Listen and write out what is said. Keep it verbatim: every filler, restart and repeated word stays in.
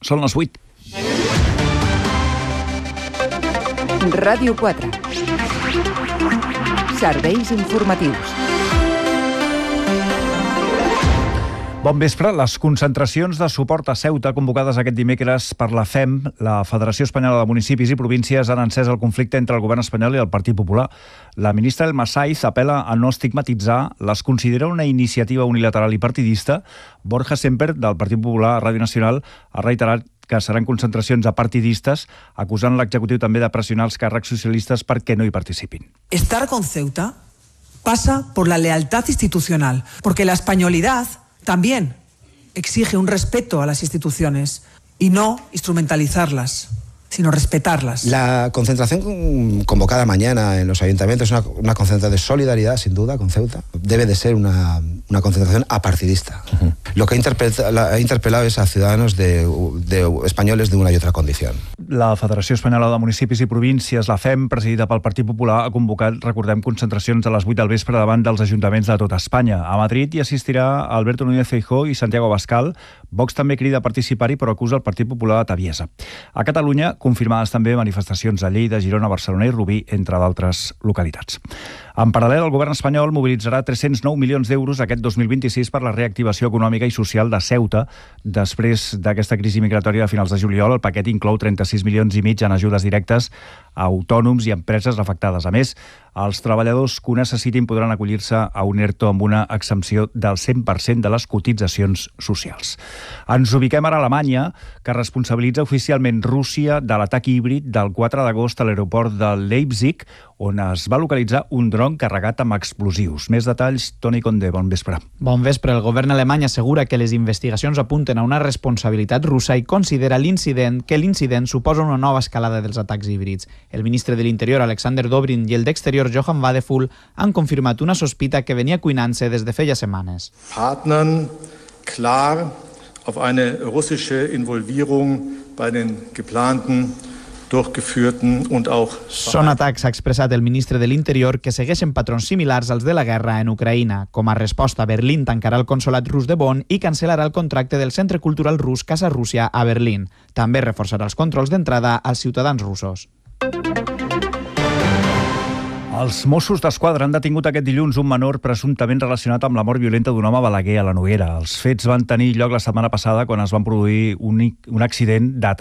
Són les vuit. Ràdio quatre. Serveis informatius. Bon vespre. Les concentracions de suport a Ceuta convocades aquest dimecres per la F E M, la Federació Espanyola de Municipis i Províncies, han encès el conflicte entre el govern espanyol i el Partit Popular. La ministra Elma Saiz apel·la a no estigmatitzar, les considera una iniciativa unilateral i partidista. Borja Semper, del Partit Popular a Ràdio Nacional, ha reiterat que seran concentracions apartidistes, acusant l'executiu també de pressionar els càrrecs socialistes perquè no hi participin. Estar con Ceuta pasa por la lealtad institucional, porque la españolidad también exige un respeto a las instituciones y no instrumentalizarlas, sino respetarlas. La concentración convocada mañana en los ayuntamientos es una, una concentración de solidaridad, sin duda, con Ceuta. Debe de ser una, una concentración apartidista. Uh-huh. Lo que ha interpelado, ha interpelado es a ciudadanos de, de españoles de una y otra condición. La Federació Espanyola de Municipis i Províncies, la F E M, presidida pel Partit Popular, ha convocat, recordem, concentracions a les vuit del vespre davant dels ajuntaments de tota Espanya. A Madrid hi assistirà Alberto Núñez Feijóo i Santiago Abascal. Vox també crida a participar-hi, però acusa el Partit Popular de traviesa. A Catalunya, confirmades també manifestacions a Lleida, Girona, Barcelona i Rubí, entre d'altres localitats. En paral·lel, el govern espanyol mobilitzarà tres-cents nou milions d'euros aquest dos mil vint-i-sis per la reactivació econòmica i social de Ceuta. Després d'aquesta crisi migratòria de finals de juliol, el paquet inclou trenta-sis milions i mig en ajudes directes a autònoms i empreses afectades. A més, els treballadors que ho necessitin podran acollir-se a un ERTO amb una exempció del cent per cent de les cotitzacions socials. Ens ubiquem ara a Alemanya, que responsabilitza oficialment Rússia de l'atac híbrid del quatre d'agost a l'aeroport de Leipzig, on es va localitzar un dron carregat amb explosius. Més detalls, Toni Condé, bon vespre. Bon vespre. El govern alemany assegura que les investigacions apunten a una responsabilitat russa i considera l'incident que l'incident suposa una nova escalada dels atacs híbrids. El ministre de l'Interior, Alexander Dobrin, i el d'Exterior, Johann Wadephul, han confirmat una sospita que venia cuinant-se des de feia setmanes. Partnern klar auf eine russische Involvierung bei den geplanten durchgeführten und auch... Són atacs, ha expressat el ministre de l'Interior, que segueixen patrons similars als de la guerra en Ucraïna. Com a resposta, Berlín tancarà el consolat rus de Bonn i cancel·larà el contracte del Centre Cultural Rus Casa Rússia a Berlín. També reforçarà els controls d'entrada als ciutadans russos. Els Mossos d'Esquadra han detingut aquest dilluns un menor presumptament relacionat amb la mort violenta d'un home a Balaguer, a la Noguera. Els fets van tenir lloc la setmana passada quan es van produir un, un accident de